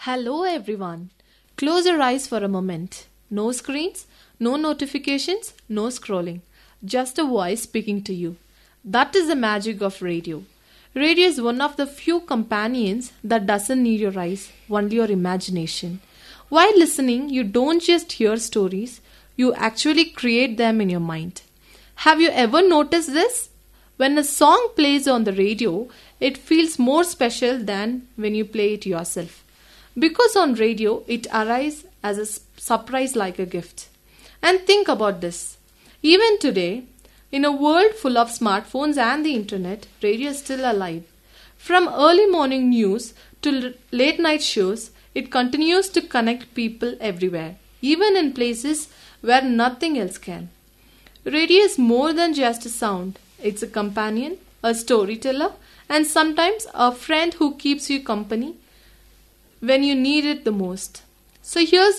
Hello everyone. Close your eyes for a moment. No screens, no notifications, no scrolling. Just a voice speaking to you. That is the magic of radio. Radio is one of the few companions that doesn't need your eyes, only your imagination. While listening, you don't just hear stories, you actually create them in your mind. Have you ever noticed this? When a song plays on the radio, it feels more special than when you play it yourself. Because on radio, it arrives as a surprise like a gift. And think about this. Even today, in a world full of smartphones and the internet, radio is still alive. From early morning news to late night shows, it continues to connect people everywhere, even in places where nothing else can. Radio is more than just a sound. It's a companion, a storyteller, and sometimes a friend who keeps you company when you need it the most. So here's